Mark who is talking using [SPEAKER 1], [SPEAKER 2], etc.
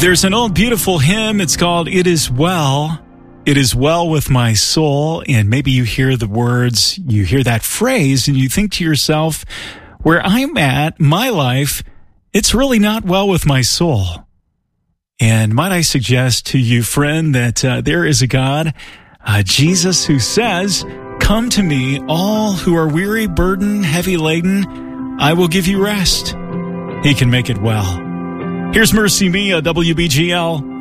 [SPEAKER 1] There's an old beautiful hymn. It's called It Is Well. It is well with my soul. And maybe you hear the words, you hear that phrase, and you think to yourself, where I'm at, my life, it's really not well with my soul. And might I suggest to you, friend, that there is a God, Jesus, who says, "Come to me, all who are weary, burdened, heavy laden. I will give you rest." He can make it well. Here's Mercy Me, WBGL.